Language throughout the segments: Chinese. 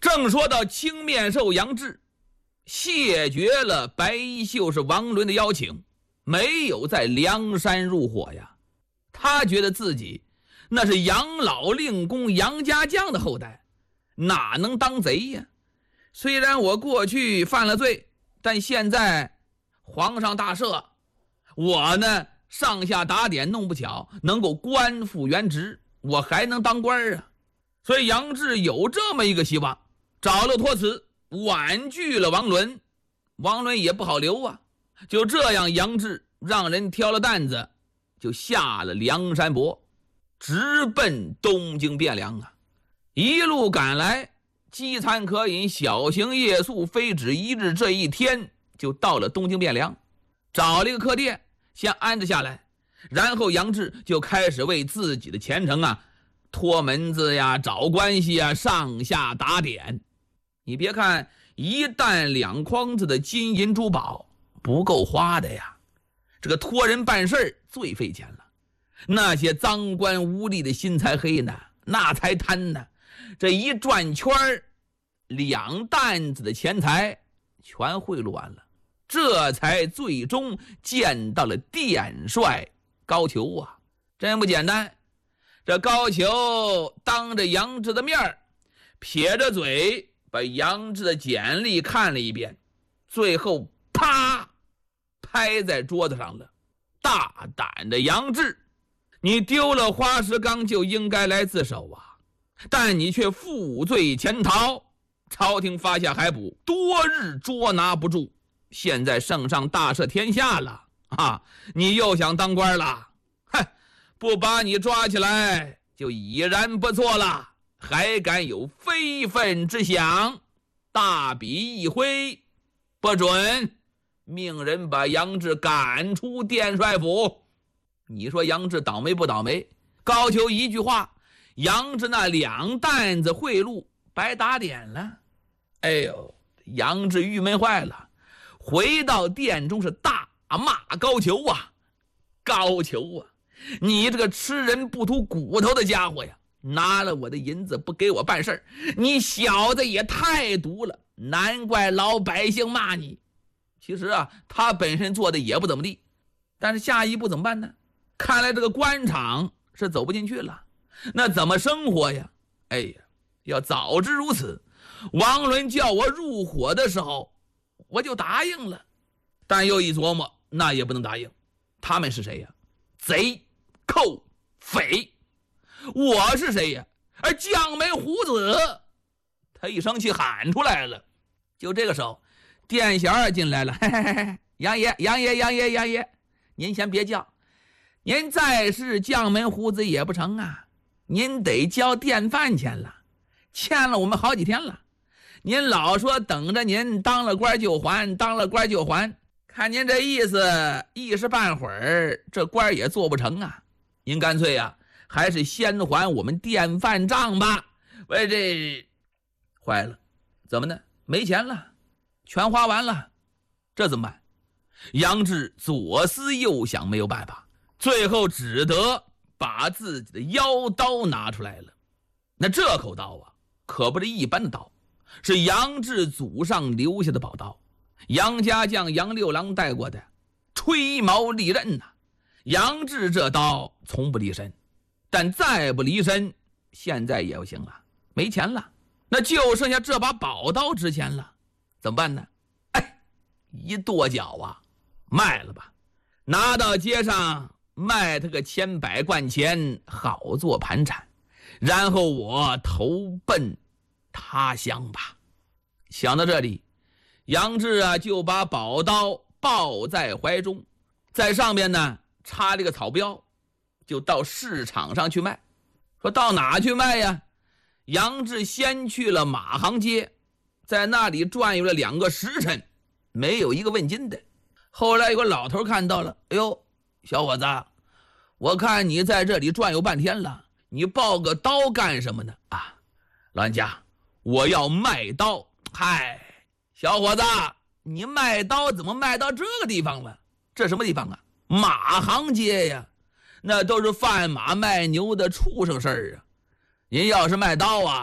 正说到青面兽杨志谢绝了白衣秀士王伦的邀请，没有在梁山入伙呀。他觉得自己那是杨老令公杨家将的后代，哪能当贼呀？虽然我过去犯了罪，但现在皇上大赦，我呢上下打点弄不巧能够官复原职，我还能当官啊。所以杨志有这么一个希望，找了托辞，婉拒了王伦。王伦也不好留啊，就这样杨志让人挑了担子，就下了梁山泊，直奔东京汴梁啊。一路赶来，饥餐渴饮，小行夜宿，非止一日，这一天就到了东京汴梁，找了一个客店先安置下来，然后杨志就开始为自己的前程啊托门子呀，找关系啊，上下打点。你别看一担2筐子的金银珠宝不够花的呀，这个托人办事最费钱了。那些赃官污吏的心才黑呢，那才贪呢。这一转圈2担子的钱财全贿赂完了，这才最终见到了殿帅高俅啊。真不简单。这高俅当着杨志的面撇着嘴把杨志的简历看了一遍，最后啪拍在桌子上了。大胆的杨志，你丢了花石纲就应该来自首啊，但你却负罪潜逃，朝廷发下海捕，多日捉拿不住，现在圣上大赦天下了啊，你又想当官了？不把你抓起来就已然不错了，还敢有非分之想？大笔一挥，不准，命人把杨志赶出殿帅府。你说杨志倒霉不倒霉？高俅一句话，杨志那2担子贿赂白打点了。哎呦，杨志郁闷坏了，回到殿中是大骂高俅啊！高俅啊，你这个吃人不吐骨头的家伙呀，拿了我的银子不给我办事儿，你小子也太毒了，难怪老百姓骂你。其实啊，他本身做的也不怎么地，但是下一步怎么办呢？看来这个官场是走不进去了，那怎么生活呀？哎呀，要早知如此，王伦叫我入伙的时候我就答应了。但又一琢磨，那也不能答应，他们是谁呀？贼寇匪。我是谁呀？而将门虎子。他一生气喊出来了。就这个时候，店小二进来了。嘿嘿嘿，杨爷，您先别叫，您再是将门虎子也不成啊，您得交店饭钱了，欠了我们好几天了。您老说等着您当了官就还，当了官就还，看您这意思，一时半会儿这官也做不成啊。您干脆啊，还是先还我们店饭账吧。喂，这坏了，怎么呢？没钱了，全花完了，这怎么办？杨志左思右想，没有办法，最后只得把自己的腰刀拿出来了。那这口刀啊，可不是一般的刀，是杨志祖上留下的宝刀，杨家将杨六郎带过的吹毛利刃呐。杨志这刀从不离身，但再不离身，现在也不行了，没钱了，那就剩下这把宝刀值钱了，怎么办呢？哎，一跺脚啊，卖了吧，拿到街上卖他个千百贯钱，好做盘缠，然后我投奔他乡吧。想到这里，杨志啊就把宝刀抱在怀中，在上面呢插了一个草标，就到市场上去卖。说到哪去卖呀？杨志先去了马行街，在那里转悠了2个时辰，没有一个问津的。后来有个老头看到了，哎呦，小伙子，我看你在这里转悠半天了，你抱个刀干什么呢？啊，老人家，我要卖刀。嗨，小伙子，你卖刀怎么卖到这个地方了？这什么地方啊？马行街呀，那都是贩马卖牛的畜生事儿啊。您要是卖刀啊，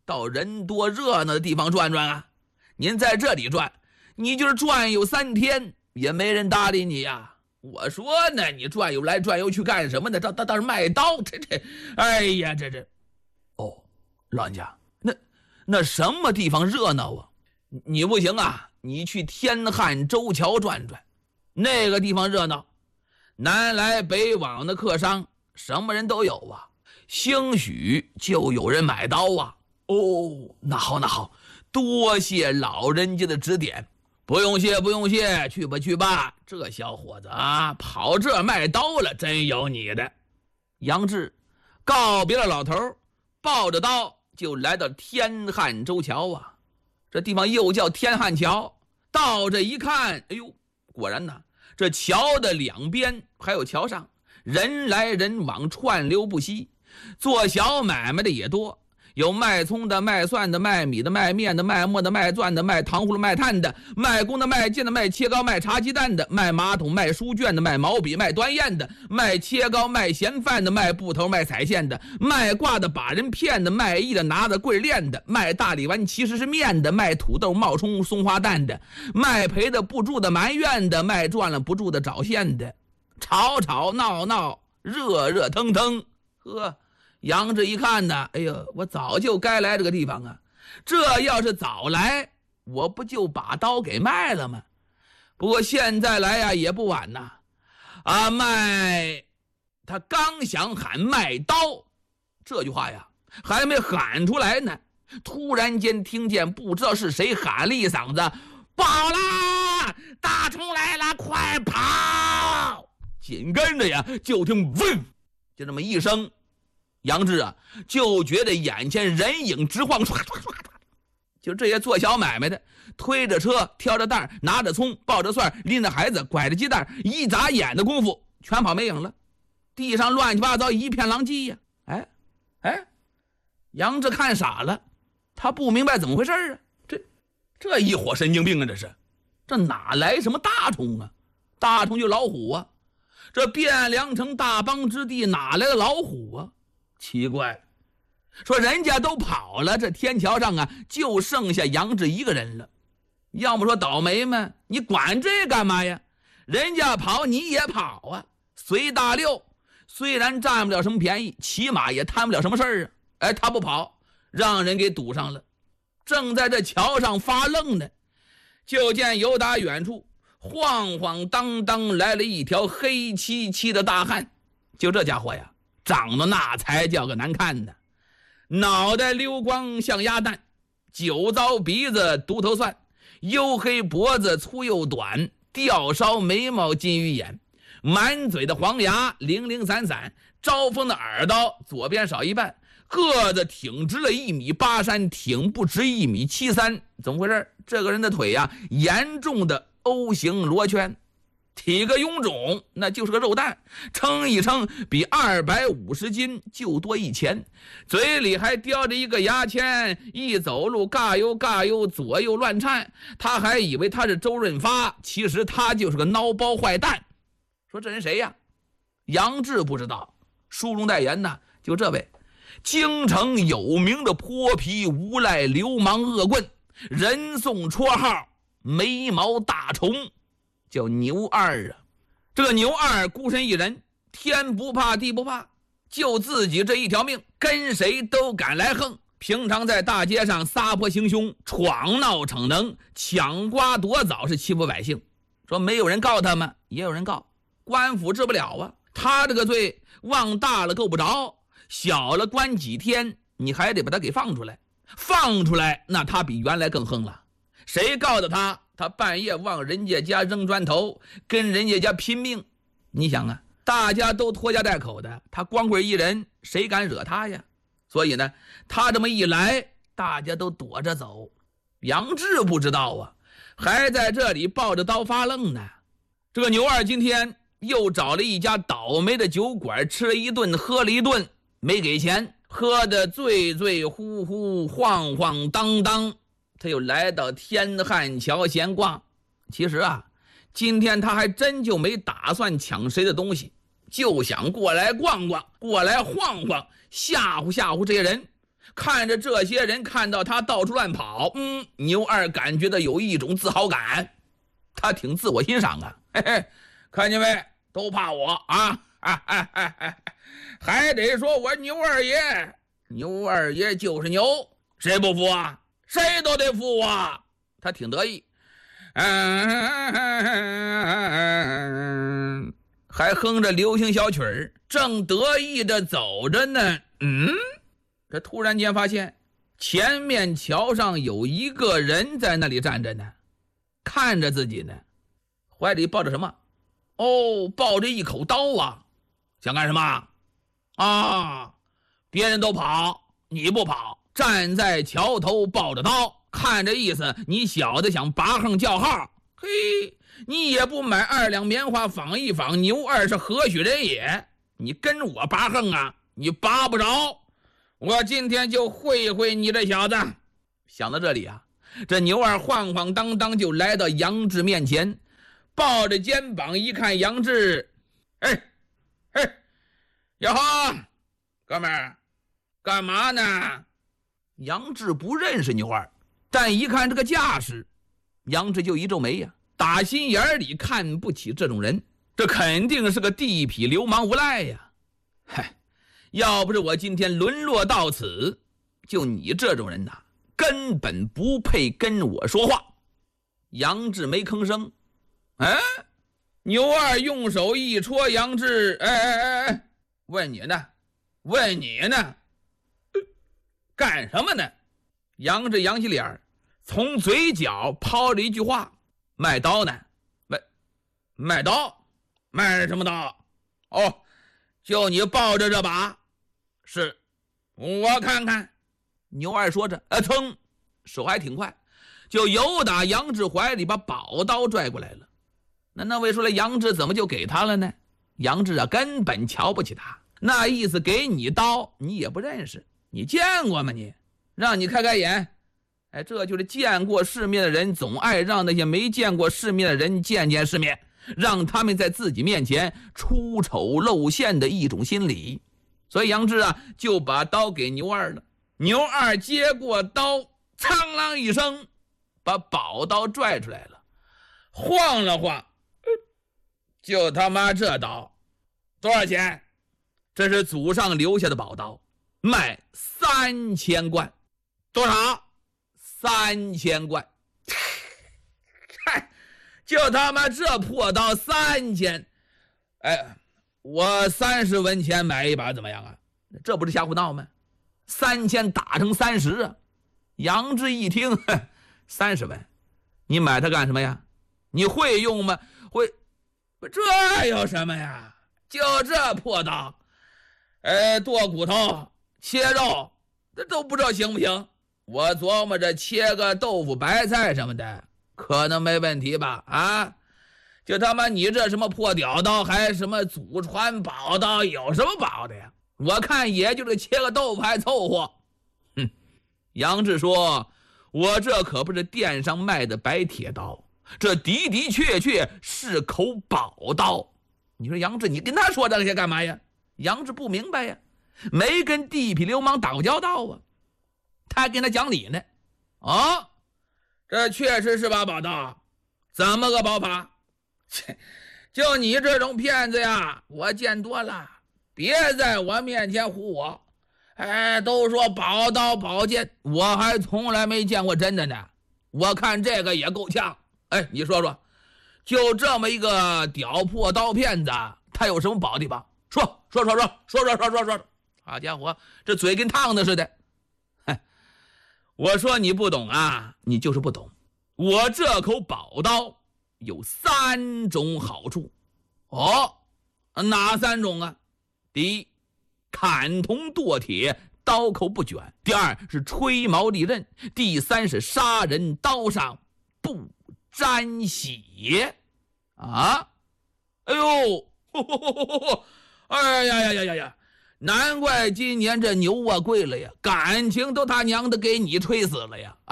到人多热闹的地方转转啊。您在这里转，你就是转悠3天也没人搭理你呀。我说呢，你转悠来转悠去干什么呢？倒是卖刀，哎呀，哦，老人家，那什么地方热闹啊？你不行啊，你去天汉洲桥转转，那个地方热闹，南来北往的客商什么人都有啊，兴许就有人买刀啊。哦，那好，多谢老人家的指点。不用谢，去吧。这小伙子啊，跑这卖刀了，真有你的。杨志告别了老头，抱着刀就来到天汉洲桥啊。这地方又叫天汉桥。到这一看，哎呦，果然呐，这桥的两边还有桥上人来人往，串流不息。做小买卖的也多，有卖葱的、卖蒜的、卖米的、卖面的、卖磨的、卖钻的、卖糖葫芦、卖炭的、卖弓的、卖箭的、卖切糕、卖茶鸡蛋的、卖马桶、卖书卷的、卖毛笔、卖端砚的、卖切糕、卖咸饭的、卖布头、卖彩线的、卖挂的、把人骗的、卖艺的、拿的桂链的、卖大力丸其实是面的、卖土豆冒充松花蛋的、卖赔的不住的埋怨的、卖赚了不住的找现的，吵吵闹闹，热腾腾。呵，杨志一看呢，哎呦，我早就该来这个地方啊！这要是早来，我不就把刀给卖了吗？不过现在来呀，也不晚呐。啊，卖！他刚想喊卖刀，这句话呀，还没喊出来呢，突然间听见不知道是谁喊了一嗓子：“报啦！大虫来了，快跑！”紧跟着呀，就听嗡，就这么一声。杨志啊，就觉得眼前人影直晃，唰，就这些做小买卖的，推着车，挑着担，拿着葱，抱着蒜，拎着孩子，拐着鸡蛋，一眨眼的功夫，全跑没影了。地上乱七八糟一片狼藉呀！哎，杨志看傻了，他不明白怎么回事啊！这一伙神经病啊！这哪来什么大虫啊？大虫就老虎啊！这汴梁城大邦之地哪来的老虎啊？奇怪，说人家都跑了，这天桥上啊就剩下杨志一个人了。要么说倒霉嘛，你管这干嘛呀？人家跑你也跑啊，随大溜，虽然占不了什么便宜，起码也摊不了什么事儿啊。哎，他不跑，让人给堵上了。正在这桥上发愣呢，就见由打远处晃晃荡荡来了一条黑漆漆的大汉。就这家伙呀，长得那才叫个难看的，脑袋溜光像鸭蛋，酒糟鼻子独头蒜，黝黑脖子粗又短，吊梢眉毛金鱼眼，满嘴的黄牙零零散散，招风的耳朵左边少一半，个子挺直了1.83米，挺不直1.73米。怎么回事？这个人的腿呀，严重的 O 型罗圈，体格臃肿，那就是个肉蛋，称一称比250斤就多1钱，嘴里还叼着一个牙签，一走路嘎悠嘎悠，左右乱颤。他还以为他是周润发，其实他就是个孬包坏蛋。说这人谁呀？杨志不知道，书中代言呢，就这位京城有名的泼皮无赖流氓恶棍，人送绰号眉毛大虫，叫牛二啊。这个牛二孤身一人，天不怕地不怕，就自己这一条命，跟谁都敢来横。平常在大街上撒泼行凶，闯闹逞能，抢瓜夺枣，是欺负百姓。说没有人告他们，也有人告，官府治不了啊。他这个罪往大了够不着，小了关几天，你还得把他给放出来。放出来，那他比原来更横了。谁告的他？他半夜往人家家扔砖头，跟人家家拼命。你想啊，大家都拖家带口的，他光棍一人，谁敢惹他呀？所以呢，他这么一来，大家都躲着走。杨志不知道啊，还在这里抱着刀发愣呢。这个牛二今天又找了一家倒霉的酒馆，吃了一顿，喝了一顿，没给钱，喝得醉醉呼呼，晃晃荡荡。他又来到天汉桥闲逛。其实啊，今天他还真就没打算抢谁的东西，就想过来逛逛，过来晃晃，吓唬吓唬这些人。 看着这些人看到他到处乱跑，牛二感觉到有一种自豪感，他挺自我欣赏啊。嘿嘿，看见没？都怕我啊！还得说我牛二爷，牛二爷就是牛，谁不服啊？谁都得服啊！他挺得意，还哼着流行小曲儿，正得意的走着呢。这突然间发现前面桥上有一个人在那里站着呢，看着自己呢，怀里抱着什么？抱着一口刀啊！想干什么啊？别人都跑，你不跑，站在桥头抱着刀，看这意思，你小子想拔横叫号。嘿，你也不买2两棉花仿一仿，牛二是何许人也？你跟我拔横啊？你拔不着，我今天就会会你这小子。想到这里啊，这牛二晃晃荡荡就来到杨志面前，抱着肩膀一看杨志，哟呵，哥们儿，干嘛呢？杨志不认识牛二，但一看这个架势，杨志就一皱眉呀，打心眼里看不起这种人，这肯定是个地痞流氓无赖呀。要不是我今天沦落到此，就你这种人呐，根本不配跟我说话。杨志没吭声。牛二用手一戳杨志，问你呢？干什么呢？杨志扬起脸，从嘴角抛了一句话：卖刀呢？卖刀？卖什么刀？就你抱着这把？是，我看看。牛二说着，噌，手还挺快，就由打杨志怀里把宝刀拽过来了。那位说了，杨志怎么就给他了呢？杨志啊，根本瞧不起他，那意思给你刀你也不认识，你见过吗你？让你开开眼。这就是见过世面的人总爱让那些没见过世面的人见见世面，让他们在自己面前出丑露馅的一种心理。所以杨志啊，就把刀给牛二了。牛二接过刀，苍啷一声把宝刀拽出来了，晃了晃，就他妈这刀多少钱？这是祖上留下的宝刀，卖3000贯。多少？3000贯。就他妈这破刀3000，我30文钱买一把怎么样啊？这不是瞎胡闹吗？3000打成30啊！杨志一听，30文，你买它干什么呀？你会用吗？会，这有什么呀？就这破刀，剁骨头、切肉，这都不知道行不行？我琢磨着切个豆腐、白菜什么的，可能没问题吧？就他妈你这什么破屌刀，还什么祖传宝刀，有什么宝的呀？我看也就是切个豆腐还凑合。杨志说，我这可不是店上卖的白铁刀，这的的确确是口宝刀。你说杨志，你跟他说这些干嘛呀？杨志不明白呀，没跟地痞流氓打过交道啊，他还跟他讲理呢。这确实是把宝刀，怎么个宝法？就你这种骗子呀，我见多了，别在我面前唬我。都说宝刀宝剑，我还从来没见过真的呢。我看这个也够呛。你说说，就这么一个屌破刀骗子，他有什么宝地方？说。好家伙，这嘴跟烫的似的。我说你不懂啊，你就是不懂。我这口宝刀有3种好处。哪3种啊？第一，砍铜剁铁，刀口不卷；第二是吹毛利刃；第三是杀人刀上不沾血。难怪今年这牛啊贵了呀，感情都他娘的给你吹死了呀！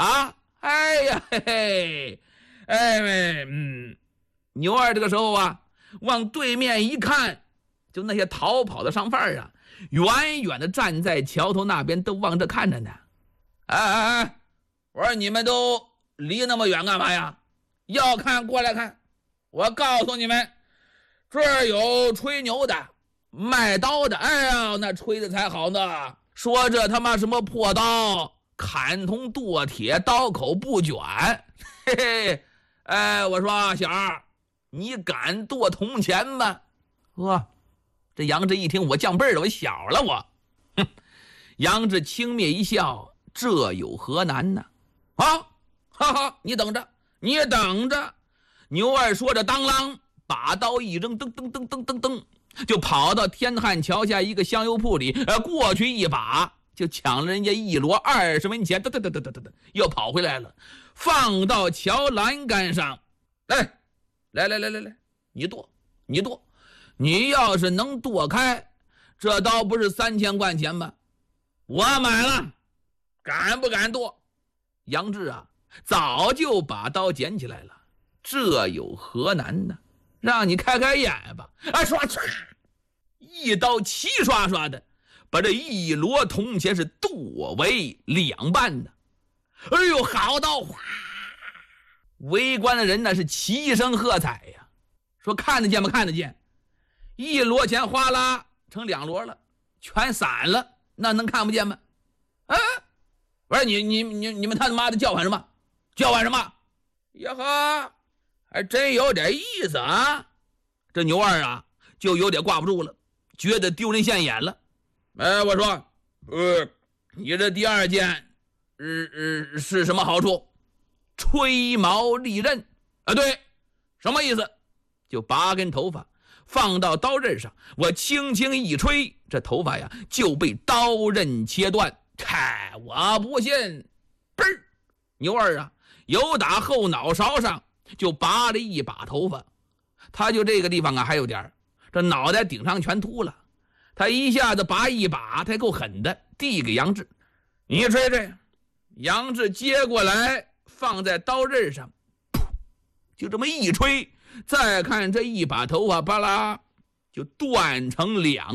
牛二这个时候啊，往对面一看，就那些逃跑的商贩啊， 远远的站在桥头那边都望着看着呢。哎，我说你们都离那么远干嘛呀？要看过来看。我告诉你们，这儿有吹牛的，卖刀的。哎呀，那吹的才好呢，说这他妈什么破刀，砍铜剁铁，刀口不卷。嘿嘿，哎，我说小二，你敢剁铜钱吗？这杨志一听我降辈了，我小了我。哼，杨志轻蔑一笑，这有何难呢？哈哈，你等着，你等着。牛二说着，当啷，把刀一扔，噔噔噔噔噔噔，就跑到天汉桥下一个香油铺里，过去一把就抢了人家一摞20文钱，噔，又跑回来了，放到桥栏杆上。来，你剁，你要是能剁开，这刀不是3000块钱吗？我买了，敢不敢剁？杨志啊，早就把刀捡起来了。这有何难呢？让你开开眼吧！哎，唰，一刀齐刷刷的把这一摞铜钱是剁为2半的。哎呦，好刀！哗！围观的人那是齐声喝彩呀，说看得见吗？看得见。一摞钱哗啦成2摞了，全散了，那能看不见吗？啊！我说你们他妈的叫唤什么？呀呵！还真有点意思啊！这牛二啊，就有点挂不住了，觉得丢人现眼了。哎，我说，你这第2件，是什么好处？吹毛利刃啊？对，什么意思？就拔根头发放到刀刃上，我轻轻一吹，这头发呀就被刀刃切断。嗨，我不信！嘣儿，牛二啊，由打后脑勺上就拔了一把头发，他就这个地方啊还有点，这脑袋顶上全秃了。他一下子拔一把，他够狠的，递给杨志，你吹吹。杨志接过来放在刀刃上，就这么一吹，再看这一把头发，巴拉就断成2